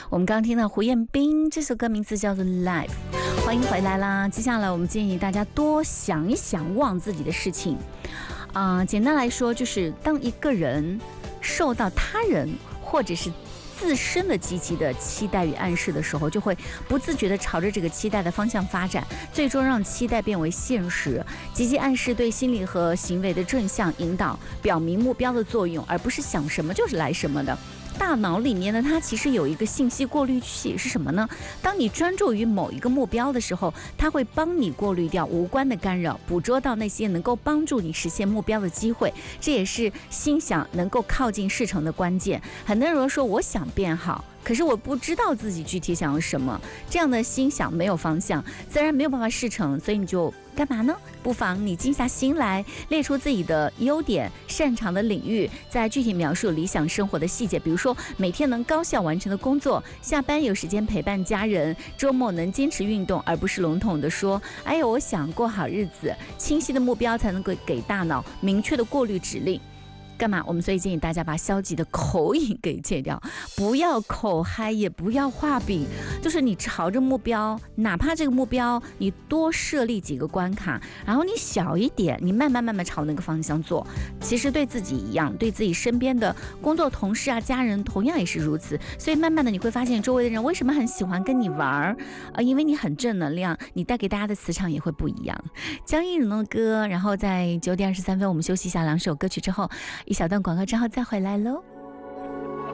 我们刚刚听到胡彦斌这首歌名字叫做 Life， 欢迎回来啦。接下来我们建议大家多想一想忘自己的事情。简单来说就是当一个人受到他人或者是自身的积极的期待与暗示的时候，就会不自觉地朝着这个期待的方向发展，最终让期待变为现实。积极暗示对心理和行为的正向引导，表明目标的作用，而不是想什么就是来什么的。大脑里面呢，它其实有一个信息过滤器，是什么呢？当你专注于某一个目标的时候，它会帮你过滤掉无关的干扰，捕捉到那些能够帮助你实现目标的机会。这也是心想能够靠近事成的关键。很多人说我想变好，可是我不知道自己具体想要什么，这样的心想没有方向，自然没有办法事成，所以你就干嘛呢？不妨你静下心来，列出自己的优点、擅长的领域，再具体描述理想生活的细节，比如说每天能高效完成的工作，下班有时间陪伴家人，周末能坚持运动，而不是笼统的说哎呦我想过好日子。清晰的目标才能够给大脑明确的过滤指令。干嘛？我们所以建议大家把消极的口瘾给戒掉，不要口嗨，也不要画饼，就是你朝着目标，哪怕这个目标你多设立几个关卡，然后你小一点，你慢慢朝那个方向做。其实对自己一样，对自己身边的工作同事啊、家人同样也是如此。所以慢慢的你会发现，周围的人为什么很喜欢跟你玩因为你很正能量，你带给大家的磁场也会不一样。江一蓉的歌，然后在9点23分我们休息一下2首歌曲之后，一小段广告之后再回来喽。